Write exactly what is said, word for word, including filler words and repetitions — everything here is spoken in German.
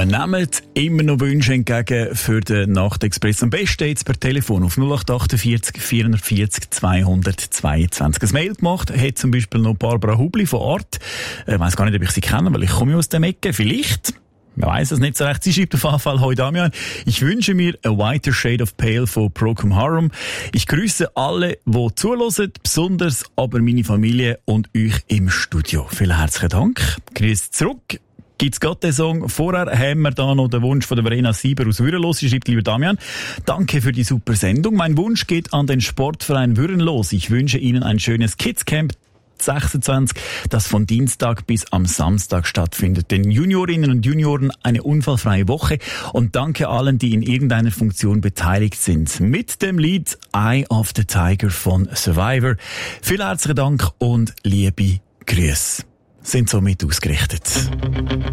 Wir nehmen immer noch Wünsche entgegen für den Nachtexpress. Am besten jetzt per Telefon auf null acht achtundvierzig vierundvierzig zweihundertzweiundzwanzig. Ein Mail gemacht hat zum Beispiel noch Barbara Hubli von Art. Ich weiss gar nicht, ob ich sie kenne, weil ich komme aus dem Ecke. Vielleicht. Man weiss es nicht so recht. Sie schreibt auf jeden Fall: Hoi Damian, ich wünsche mir A Whiter Shade of Pale von Procol Harum. Ich grüße alle, die zuhören, besonders aber meine Familie und euch im Studio. Vielen herzlichen Dank. Grüß zurück. Gibt's gerade den Song? Vorher haben wir da noch den Wunsch von der Verena Sieber aus Würenlos. Sie schreibt: Lieber Damian, danke für die super Sendung. Mein Wunsch geht an den Sportverein Würenlos. Ich wünsche Ihnen ein schönes Kidscamp sechsundzwanzig, das von Dienstag bis am Samstag stattfindet. Den Juniorinnen und Junioren eine unfallfreie Woche und danke allen, die in irgendeiner Funktion beteiligt sind. Mit dem Lied Eye of the Tiger von Survivor. Vielen herzlichen Dank und liebe Grüße. Sind somit ausgerichtet.